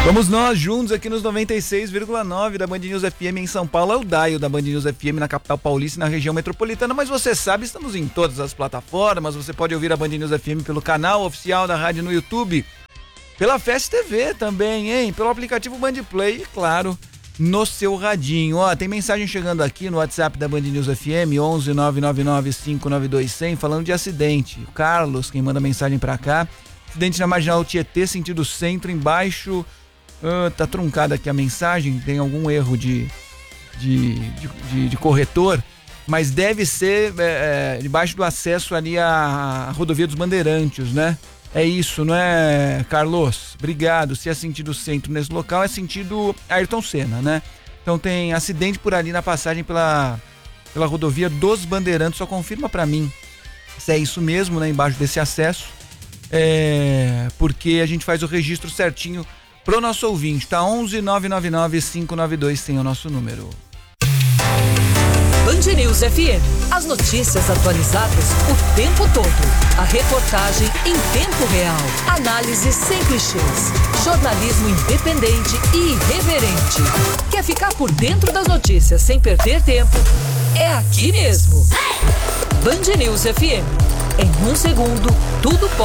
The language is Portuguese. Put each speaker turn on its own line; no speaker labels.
Vamos nós juntos aqui nos 96,9 da Band News FM em São Paulo. É o dial da Band News FM na capital paulista e na região metropolitana. Mas você sabe, estamos em todas as plataformas. Você pode ouvir a Band News FM pelo canal oficial da rádio no YouTube. Pela Fest TV também, hein? Pelo aplicativo Band Play e, claro, no seu radinho. Ó, tem mensagem chegando aqui no WhatsApp da Band News FM, 11 999 592 100, falando de acidente. O Carlos, quem manda mensagem pra cá. Acidente na Marginal Tietê, sentido centro, embaixo... tá truncada aqui a mensagem, tem algum erro de corretor, mas deve ser debaixo do acesso ali à rodovia dos Bandeirantes, né? É isso, não é, Carlos? Obrigado. Se é sentido centro nesse local, é sentido Ayrton Senna, né? Então tem acidente por ali na passagem pela rodovia dos Bandeirantes. Só confirma pra mim se é isso mesmo, né? Embaixo desse acesso, porque a gente faz o registro certinho pro nosso ouvinte, tá? 11 999 592 100 é o nosso número.
Band News FM. As notícias atualizadas o tempo todo. A reportagem em tempo real. Análise sem clichês. Jornalismo independente e irreverente. Quer ficar por dentro das notícias sem perder tempo? É aqui mesmo. Band News FM. Em um segundo, tudo pode